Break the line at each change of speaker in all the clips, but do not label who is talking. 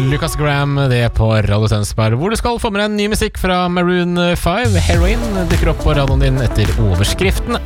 Lucas Graham, det på Radio Tønsberg, hvor du skal få med deg ny musikk fra Maroon 5. Heroin dukker opp på radioen din etter overskriftene.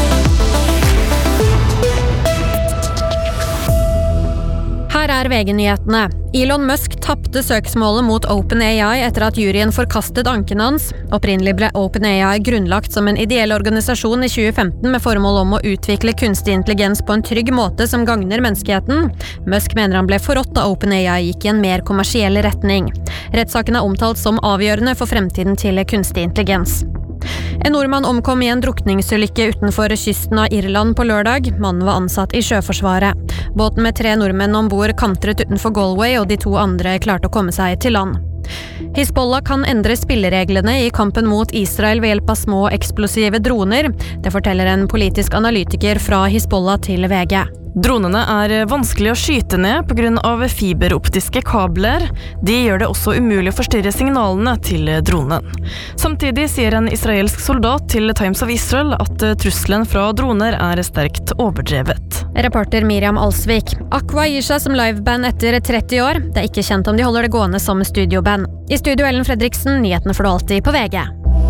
Her VG-nyhetene. Elon Musk tappte søksmålet mot OpenAI etter at juryen forkastet anken hans. Opprinnelig ble OpenAI grunnlagt som en ideell organisasjon i 2015 med formål om å utvikle kunstig intelligens på en trygg måte som gagner menneskeheten. Musk mener han ble forrådt da OpenAI gikk i en mer kommersiell retning. Rettssaken er omtalt som avgjørende for fremtiden til kunstig intelligens. En nordmann omkom i en drukningsulykke utenfor kysten av Irland på lørdag. Mannen var ansatt i Sjøforsvaret. Båten med 3 nordmenn ombord kantret utenfor Galway, og de 2 andre klarte å komme seg til land. Hizbollah kan endre spillereglene i kampen mot Israel ved hjelp av små eksplosive droner. Det forteller en politisk analytiker fra Hizbollah til VG.
Dronene er vanskelig å skyte ned på grunn av fiberoptiske kabler. De gjør det også umulig å forstyrre signalene til dronen. Samtidig sier en israelsk soldat til Times of Israel at trusselen fra droner er sterkt overdrevet.
Reporter Miriam Alsvik. Aqua gir seg som liveband etter 30 år. Det er ikke kjent om de holder det gående som studioband. I studio Ellen Fredriksen, nyhetene får du alltid på VG.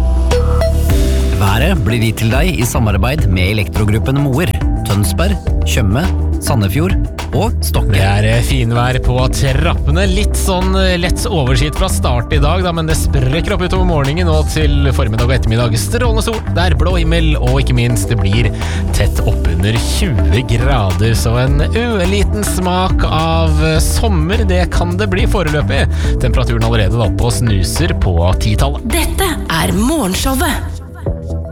Været blir gitt til deg i samarbeid med Elektrogruppen Moer, Tønsberg, Tjøme, Sandefjord og Stokke.
Det er finvær på trappene, litt sånn lett overskyet fra start i dag, men det sprekker opp utover morgenen og til formiddag og ettermiddag. Strålende sol, det er blå himmel, og ikke minst det blir tett opp under 20 grader, så en øliten smak av sommer, det kan det bli foreløpig. Temperaturen allerede da på snuser på 10-tallet.
Dette er Morgenshowet.